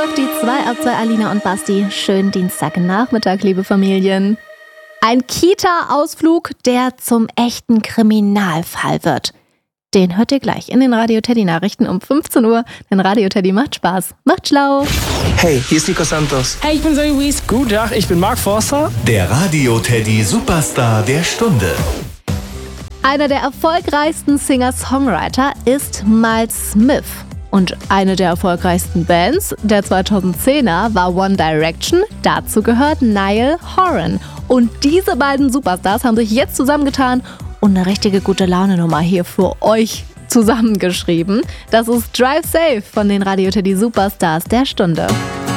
die 2 ab 2 Alina und Basti. Schönen Dienstagnachmittag, liebe Familien. Ein Kita-Ausflug, der zum echten Kriminalfall wird. Den hört ihr gleich in den Radio Teddy Nachrichten um 15 Uhr. Denn Radio Teddy macht Spaß, macht schlau. Hey, hier ist Nico Santos. Hey, ich bin Zoe Wies. Guten Tag, ich bin Mark Forster. Der Radio Teddy Superstar der Stunde. Einer der erfolgreichsten Singer-Songwriter ist Miles Smith. Und eine der erfolgreichsten Bands der 2010er war One Direction. Dazu gehört Niall Horan. Und diese beiden Superstars haben sich jetzt zusammengetan und eine richtige gute Laune-Nummer hier für euch zusammengeschrieben. Das ist Drive Safe von den Radio Teddy Superstars der Stunde.